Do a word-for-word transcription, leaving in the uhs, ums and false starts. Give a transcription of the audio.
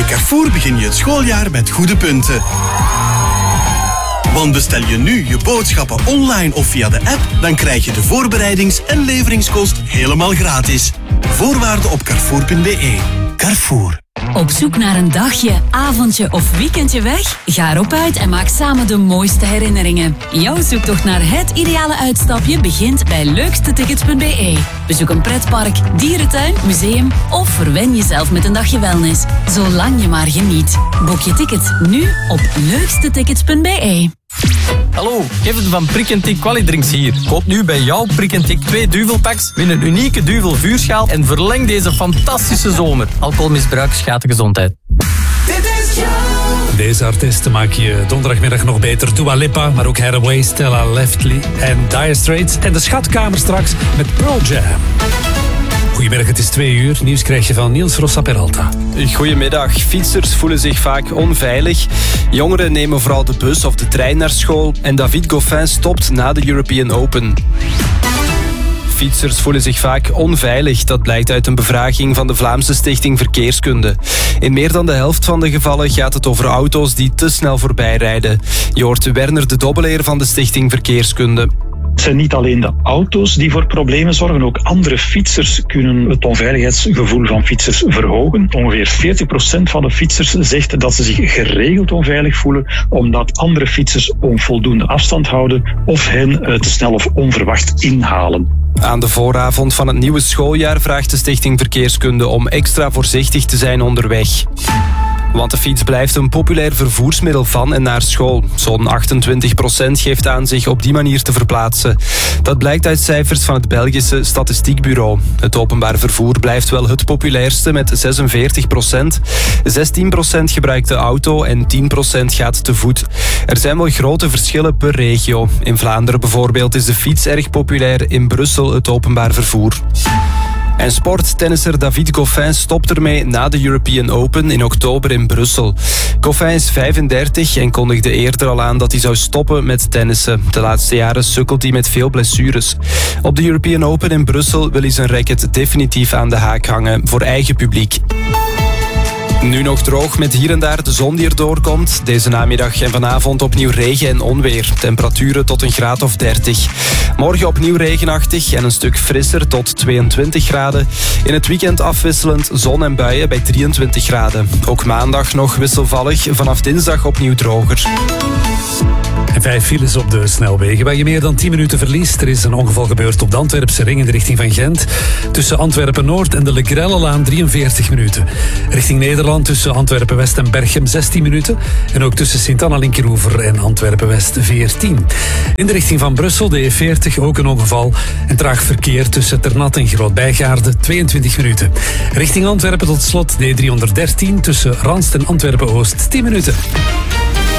Carrefour begin je het schooljaar met goede punten. Want bestel je nu je boodschappen online of via de app, dan krijg je de voorbereidings- en leveringskost helemaal gratis. Voorwaarden op carrefour punt b e. Carrefour. Op zoek naar een dagje, avondje of weekendje weg? Ga erop uit en maak samen de mooiste herinneringen. Jouw zoektocht naar het ideale uitstapje begint bij leukstetickets punt b e. Bezoek een pretpark, dierentuin, museum of verwen jezelf met een dagje wellness. Zolang je maar geniet. Boek je ticket nu op leukstetickets punt b e. Hallo, Kevin van Prik en Tik Qualidrinks hier. Koop nu bij jouw Prik en Tik twee duvelpacks, win een unieke duvel vuurschaal en verleng deze fantastische zomer. Alcoholmisbruik schaadt de gezondheid. Deze artiesten maak je donderdagmiddag nog beter. Dua Lipa, maar ook Hathaway, Stella Leftley en Dire Straits. En de Schatkamer straks met Pearl Jam. Goedemiddag, het is twee uur. Nieuws krijg je van Niels Rossa Peralta. Goedemiddag. Fietsers voelen zich vaak onveilig. Jongeren nemen vooral de bus of de trein naar school. En David Goffin stopt na de European Open. Fietsers voelen zich vaak onveilig. Dat blijkt uit een bevraging van de Vlaamse Stichting Verkeerskunde. In meer dan de helft van de gevallen gaat het over auto's die te snel voorbij rijden. Je hoort Werner de Dobbeleer van de Stichting Verkeerskunde. Het zijn niet alleen de auto's die voor problemen zorgen, ook andere fietsers kunnen het onveiligheidsgevoel van fietsers verhogen. Ongeveer veertig procent van de fietsers zegt dat ze zich geregeld onveilig voelen omdat andere fietsers onvoldoende afstand houden of hen te snel of onverwacht inhalen. Aan de vooravond van het nieuwe schooljaar vraagt de Stichting Verkeerskunde om extra voorzichtig te zijn onderweg. Want de fiets blijft een populair vervoersmiddel van en naar school. Zo'n achtentwintig procent geeft aan zich op die manier te verplaatsen. Dat blijkt uit cijfers van het Belgische Statistiekbureau. Het openbaar vervoer blijft wel het populairste met zesenveertig procent. zestien procent gebruikt de auto en tien procent gaat te voet. Er zijn wel grote verschillen per regio. In Vlaanderen bijvoorbeeld is de fiets erg populair, in Brussel het openbaar vervoer. En sporttennisser David Goffin stopt ermee na de European Open in oktober in Brussel. Goffin is vijfendertig en kondigde eerder al aan dat hij zou stoppen met tennissen. De laatste jaren sukkelt hij met veel blessures. Op de European Open in Brussel wil hij zijn racket definitief aan de haak hangen voor eigen publiek. Nu nog droog met hier en daar de zon die er doorkomt. Deze namiddag en vanavond opnieuw regen en onweer. Temperaturen tot een graad of dertig. Morgen opnieuw regenachtig en een stuk frisser tot tweeëntwintig graden. In het weekend afwisselend zon en buien bij drieëntwintig graden. Ook maandag nog wisselvallig, vanaf dinsdag opnieuw droger. En vijf files op de snelwegen waar je meer dan tien minuten verliest. Er is een ongeval gebeurd op de Antwerpse ring in de richting van Gent. Tussen Antwerpen-Noord en de Le Grellelaan drieënveertig minuten. Richting Nederland tussen Antwerpen-West en Berchem zestien minuten. En ook tussen Sint-Anna-Linkeroever en Antwerpen-West veertien. In de richting van Brussel, de E veertig, ook een ongeval. En traag verkeer tussen Ternat en Groot-Bijgaarde tweeëntwintig minuten. Richting Antwerpen tot slot de E driehonderddertien tussen Ranst en Antwerpen-Oost tien minuten.